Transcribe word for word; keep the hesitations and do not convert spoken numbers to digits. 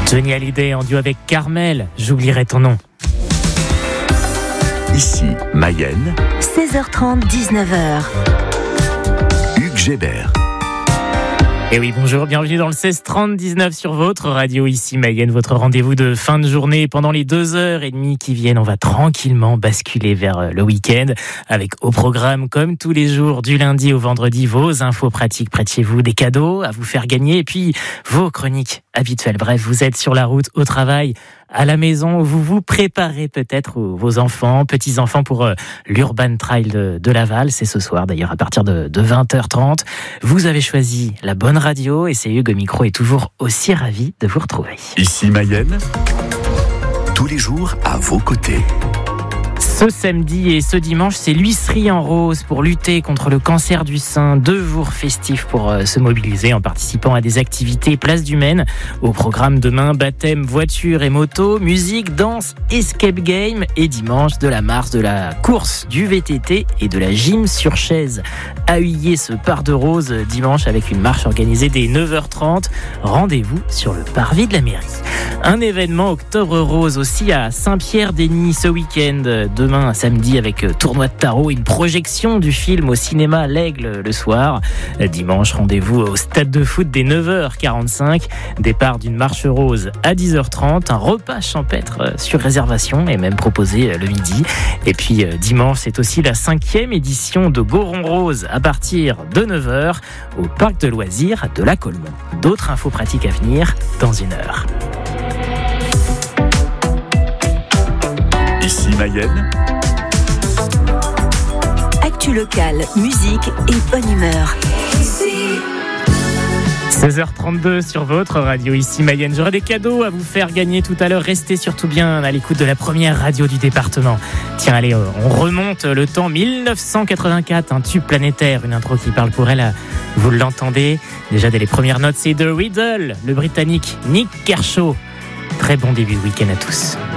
Johnny Hallyday en duo avec Carmel, j'oublierai ton nom. Ici, Mayenne. seize heures trente, dix-neuf heures. Hugues Gébert. Et oui, bonjour, bienvenue dans le seize trente dix-neuf sur votre radio, ici Mayenne, votre rendez-vous de fin de journée. Pendant les deux heures et demie qui viennent, on va tranquillement basculer vers le week-end avec au programme, comme tous les jours, du lundi au vendredi, vos infos pratiques près de chez vous, des cadeaux à vous faire gagner et puis vos chroniques habituelles. Bref, vous êtes sur la route, au travail, à la maison, où vous vous préparez peut-être vos enfants, petits-enfants pour euh, l'Urban Trail de, de Laval. C'est ce soir d'ailleurs à partir de, de vingt heures trente. Vous avez choisi la bonne radio et c'est Hugues au micro est toujours aussi ravi de vous retrouver. Ici Mayenne, tous les jours à vos côtés. Ce samedi et ce dimanche, c'est l'huisserie en rose pour lutter contre le cancer du sein. Deux jours festifs pour euh, se mobiliser en participant à des activités place du Maine. Au programme demain, baptême, voiture et moto, musique, danse, escape game et dimanche de la marche, de la course, du V T T et de la gym sur chaise. À Huillé ce part de rose dimanche avec une marche organisée dès neuf heures trente. Rendez-vous sur le parvis de la mairie. Un événement Octobre Rose aussi à Saint-Pierre-des-Nids ce week-end. Demain, samedi, avec tournoi de tarot, une projection du film au cinéma L'Aigle le soir. Dimanche, rendez-vous au stade de foot dès neuf heures quarante-cinq. Départ d'une marche rose à dix heures trente. Un repas champêtre sur réservation est même proposé le midi. Et puis dimanche, c'est aussi la cinquième édition de Goron Rose à partir de neuf heures au parc de loisirs de la Colmont. D'autres infos pratiques à venir dans une heure. Ici Mayenne. Actu locale, musique et bonne humeur. seize heures trente-deux sur votre radio, ici Mayenne. J'aurai des cadeaux à vous faire gagner tout à l'heure. Restez surtout bien à l'écoute de la première radio du département. Tiens, allez, on remonte le temps. dix-neuf cent quatre-vingt-quatre, un tube planétaire, une intro qui parle pour elle. Vous l'entendez déjà dès les premières notes. C'est The Riddle, le Britannique Nick Kershaw. Très bon début de week-end à tous.